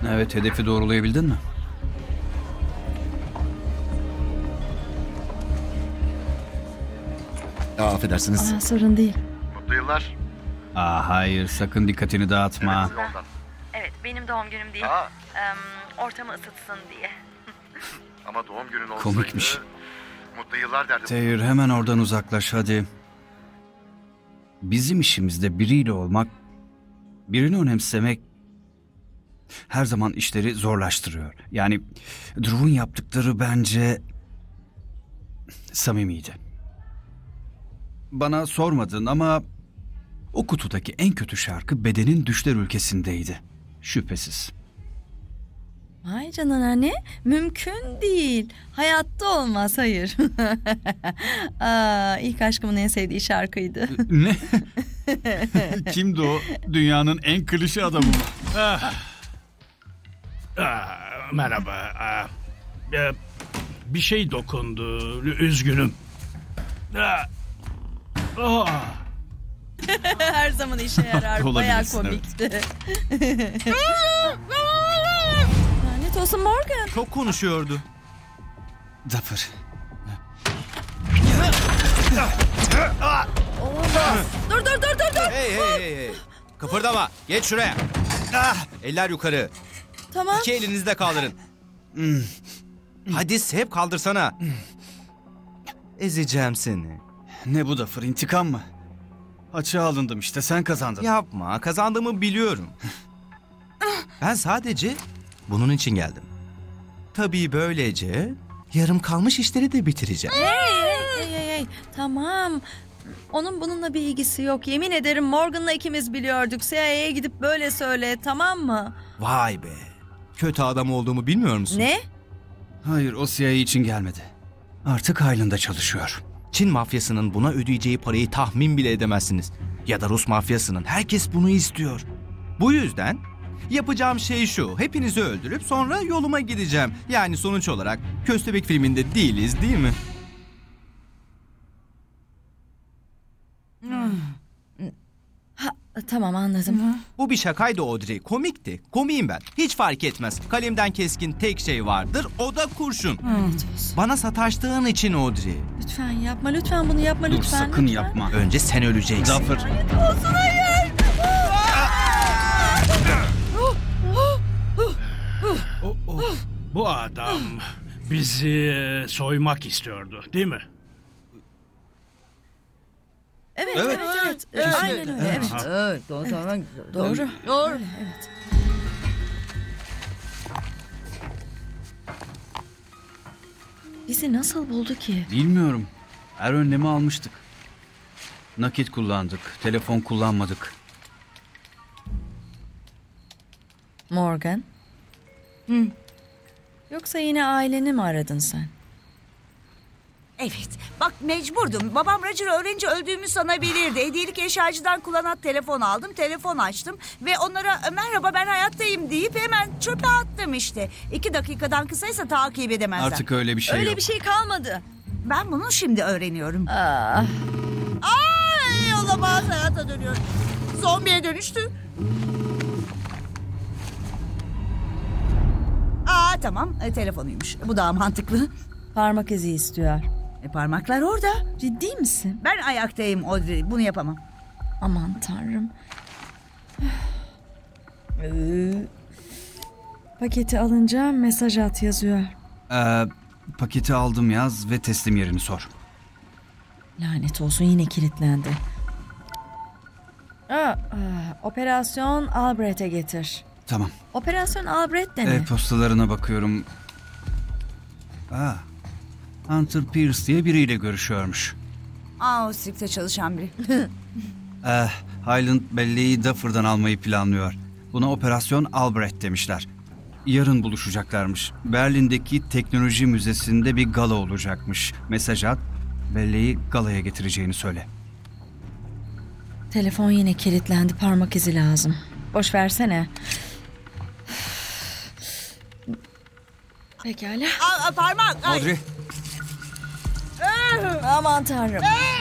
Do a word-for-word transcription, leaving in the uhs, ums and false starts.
Evet, hedefi doğrulayabildin mi? Aa, affedersiniz. Aa, sorun değil. Mutlu yıllar. Aa, hayır, sakın dikkatini dağıtma. Evet, ondan. Evet, benim doğum günüm değil. Aa, Em, ortamı ısıtsın diye. ama doğum günün olsaydı... Komikmiş. Mutlu yıllar derdim. Tahir, hemen oradan uzaklaş hadi. Bizim işimizde biriyle olmak, birini önemsemek her zaman işleri zorlaştırıyor. Yani Drew'un yaptıkları bence samimiydi. Bana sormadın ama o kutudaki en kötü şarkı Beden'in Düşler Ülkesi'ndeydi. Şüphesiz. Vay canına, ne? Mümkün değil. Hayatta olmaz, hayır. Aa, ilk aşkımın en sevdiği şarkıydı. Ne? Kimdi o? Dünyanın en klişe adamı mı? Ah. Ah, merhaba. Ah, e, bir şey dokundu. Üzgünüm. Ah. Ah. Her zaman işe yarar. Bayağı Olabilirsin, komikti. Lanet olsun Morgan. Çok konuşuyordu. Zafer. Olamaz. Dur dur dur dur dur. Hey hey hey hey. Kıpırdama. Geç şuraya. Ah, eller yukarı. Tamam. İki elinizle kaldırın. Hadi Seb, kaldırsana. Ezeceğim seni. Ne bu Zafer? İntikam mı? Açığa alındım işte, sen kazandın. Yapma, kazandığımı biliyorum. Ben sadece bunun için geldim. Tabii böylece yarım kalmış işleri de bitireceğim. Hey hey hey hey. Tamam. Onun bununla bir ilgisi yok. Yemin ederim Morgan'la ikimiz biliyorduk. C I A'ya gidip böyle söyle, tamam mı? Vay be. Kötü adam olduğumu bilmiyor musun? Ne? Hayır, o C I A için gelmedi. Artık Highland'da çalışıyor. Çin mafyasının buna ödeyeceği parayı tahmin bile edemezsiniz. Ya da Rus mafyasının. Herkes bunu istiyor. Bu yüzden yapacağım şey şu. Hepinizi öldürüp sonra yoluma gideceğim. Yani sonuç olarak Köstebek filminde değiliz, değil mi? Ha, tamam, anladım. Bu bir şakaydı Audrey. Komikti. Komiyim ben. Hiç fark etmez. Kalemden keskin tek şey vardır. O da kurşun. Lanet olsun. Bana sataştığın için Audrey. Lütfen yapma, lütfen bunu yapma, Dur, lütfen. sakın lütfen. yapma. Önce sen öleceksin. Zafer. Lanet olsun, hayır. O- o- Bu adam bizi soymak istiyordu, değil mi? Evet, Evet. evet, evet. evet. Aynen öyle, evet. Evet, doğru, tamam. Doğru. Doğru. Evet. Bizi nasıl buldu ki? Bilmiyorum. Her önlemi almıştık. Nakit kullandık, telefon kullanmadık. Morgan? Hı. Yoksa yine aileni mi aradın sen? Evet, bak mecburdum. Babam Roger öğrenince öldüğümü sanabilirdi. Hediyelik eşyacıdan kullanat telefon aldım, telefon açtım ve onlara merhaba ben hayattayım deyip hemen çöpe attım işte. İki dakikadan kısaysa takip edemezler. Artık öyle bir şey Öyle yok. bir şey kalmadı. Ben bunu şimdi öğreniyorum. Ah, Ay olamaz, hayata dönüyor. Zombiye dönüştü. Aa tamam, e, telefonuymuş. Bu daha mantıklı. parmak izi istiyor. E, parmaklar orada. Ciddi misin? Ben ayaktayım Audrey, bunu yapamam. Aman tanrım. Ee, Paketi alınca mesaj at yazıyor. Ee, paketi aldım yaz ve teslim yerini sor. Lanet olsun, yine kilitlendi. Aa, aa, Operasyon Albrecht'e getir. Tamam. Operasyon Albrecht de ne? E-postalarına bakıyorum. Aa, Hunter Pierce diye biriyle görüşüyormuş. Aa, o sirkte çalışan biri. Eh, Highland belleği Duffer'dan almayı planlıyor. Buna Operasyon Albrecht demişler. Yarın buluşacaklarmış. Berlin'deki teknoloji müzesinde bir gala olacakmış. Mesaj at, belleği galaya getireceğini söyle. Telefon yine kilitlendi, parmak izi lazım. Boş versene. Pekala. Aa, parmak. Ay. Audrey. Aman tanrım.